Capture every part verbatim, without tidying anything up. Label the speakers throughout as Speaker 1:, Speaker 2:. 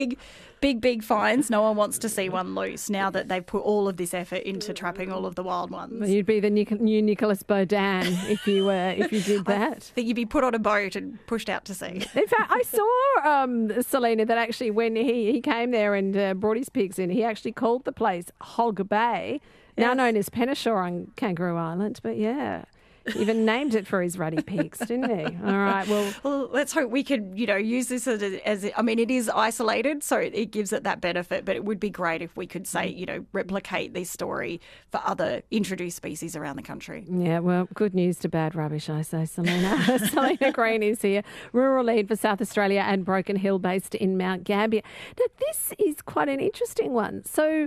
Speaker 1: Big, big, big fines. No one wants to see one loose now that they've put all of this effort into trapping all of the wild ones.
Speaker 2: Well, you'd be the new, new Nicholas Bodan if you were if you did that.
Speaker 1: I think you'd be put on a boat and pushed out to sea.
Speaker 2: In fact, I saw um, Selena that actually when he, he came there and uh, brought his pigs in, he actually called the place Hog Bay, now
Speaker 1: Yes.
Speaker 2: known as Penashaw on Kangaroo Island. But yeah. Even named it for his ruddy pigs, didn't he? All right, well...
Speaker 1: Well, let's hope we could, you know, use this as, a, as a, I mean, it is isolated, so it gives it that benefit, but it would be great if we could say, you know, replicate this story for other introduced species around the country.
Speaker 2: Yeah, well, good news to bad rubbish, I say, Selena. Selena Green is here, rural lead for South Australia and Broken Hill, based in Mount Gambier. Now, this is quite an interesting one. So...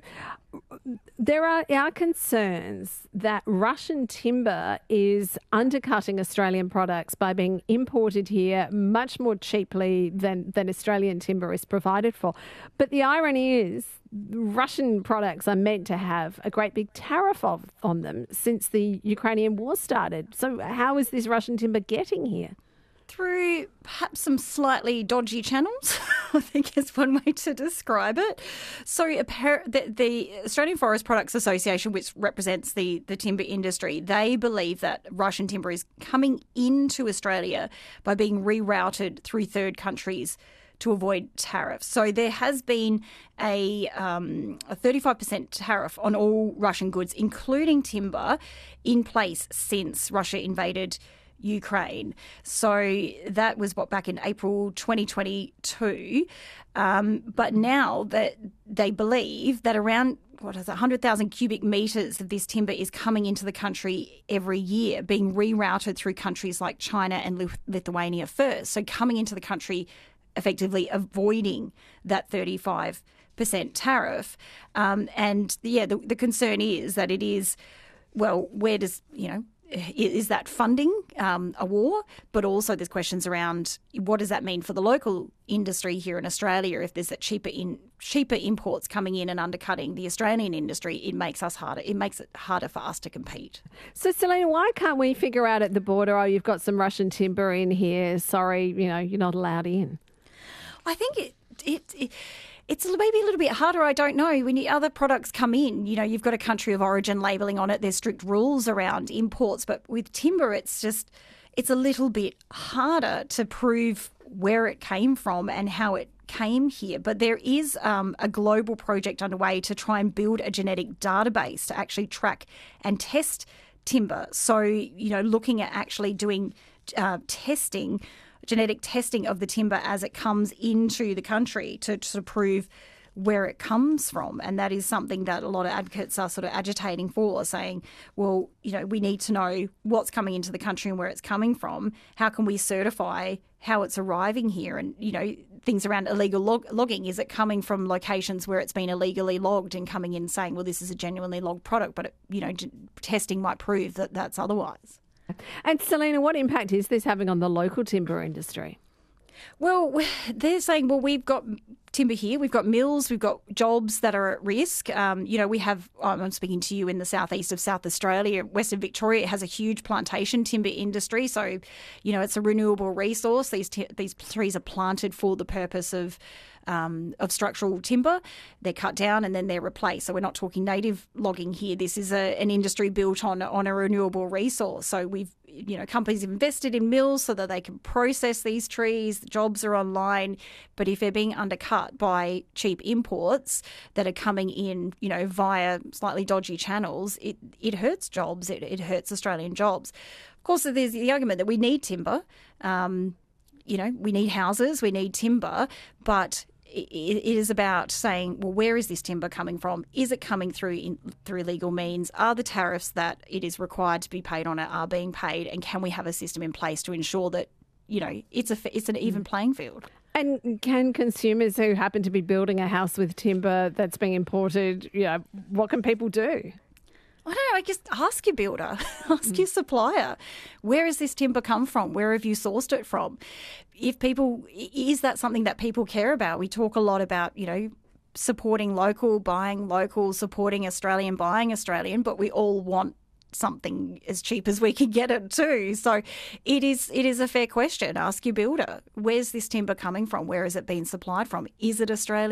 Speaker 2: there are our concerns that Russian timber is undercutting Australian products by being imported here much more cheaply than, than Australian timber is provided for. But the irony is Russian products are meant to have a great big tariff of, on them since the Ukrainian war started. So how is this Russian timber getting here?
Speaker 1: Through perhaps some slightly dodgy channels, I think is one way to describe it. So the, the Australian Forest Products Association, which represents the, the timber industry, they believe that Russian timber is coming into Australia by being rerouted through third countries to avoid tariffs. So there has been a, um, a thirty-five percent tariff on all Russian goods, including timber, in place since Russia invaded Ukraine. So that was what back in April twenty twenty-two. Um, but now that they believe that around what is it, one hundred thousand cubic metres of this timber is coming into the country every year, being rerouted through countries like China and Lithuania first. So coming into the country, effectively avoiding that thirty-five percent tariff. Um, and yeah, the, the concern is that it is, well, where does, you know, is that funding um, a war? But also there's questions around what does that mean for the local industry here in Australia? If there's that cheaper in cheaper imports coming in and undercutting the Australian industry, it makes us harder. It makes it harder for us to compete.
Speaker 2: So, Selena, why can't we figure out at the border, oh, you've got some Russian timber in here, sorry, you know, you're not allowed in?
Speaker 1: I think it... it, it It's maybe a little bit harder, I don't know. When you, other products come in, you know, you've got a country of origin labelling on it. There's strict rules around imports. But with timber, it's just, it's a little bit harder to prove where it came from and how it came here. But there is um, a global project underway to try and build a genetic database to actually track and test timber. So, you know, looking at actually doing uh, testing genetic testing of the timber as it comes into the country to sort of prove where it comes from. And that is something that a lot of advocates are sort of agitating for, saying, well, you know, we need to know what's coming into the country and where it's coming from. How can we certify how it's arriving here? And, you know, things around illegal log- logging. Is it coming from locations where it's been illegally logged and coming in saying, well, this is a genuinely logged product, but, it, you know, g- testing might prove that that's otherwise.
Speaker 2: And Selena, what impact is this having on the local timber industry?
Speaker 1: Well, they're saying, well, we've got timber here, we've got mills, we've got jobs that are at risk. Um, you know, we have, I'm speaking to you in the southeast of South Australia, Western Victoria has a huge plantation timber industry. So, you know, it's a renewable resource. These t- these trees are planted for the purpose of Um, of structural timber. They're cut down and then they're replaced. So we're not talking native logging here. This is a, an industry built on on a renewable resource. So we've, you know, companies have invested in mills so that they can process these trees. The jobs are online. But if they're being undercut by cheap imports that are coming in, you know, via slightly dodgy channels, it, it hurts jobs. It, it hurts Australian jobs. Of course, there's the argument that we need timber. Um, you know, we need houses, we need timber, but it is about saying, well, where is this timber coming from? Is it coming through in, through legal means? Are the tariffs that it is required to be paid on it are being paid? And can we have a system in place to ensure that, you know, it's a it's an even playing field?
Speaker 2: And can consumers who happen to be building a house with timber that's being imported, you know, what can people do?
Speaker 1: I don't know, I just ask your builder, ask mm. your supplier, where has this timber come from? Where have you sourced it from? If people, is that something that people care about? We talk a lot about, you know, supporting local, buying local, supporting Australian, buying Australian, but we all want something as cheap as we can get it too. So it is it is a fair question. Ask your builder, where's this timber coming from? Where has it been supplied from? Is it Australian?